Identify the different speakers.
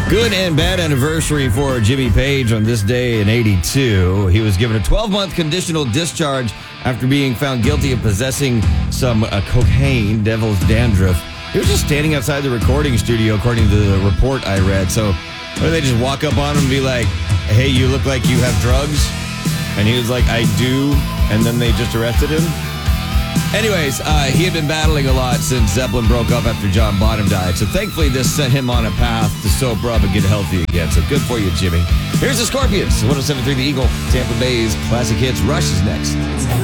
Speaker 1: Good and bad anniversary for Jimmy Page on this day in 82. He was given a 12-month conditional discharge after being found guilty of possessing some cocaine, devil's dandruff. He was just standing outside the recording studio, according to the report I read. So, what do they just walk up on him and be like, hey, you look like you have drugs? And he was like, I do. And then they just arrested him? Anyways, he had been battling a lot since Zeppelin broke up after John Bonham died. So thankfully, this set him on a path to sober up and get healthy again. So good for you, Jimmy. Here's the Scorpions. 107.3 The Eagle, Tampa Bay's Classic Hits. Rush is next.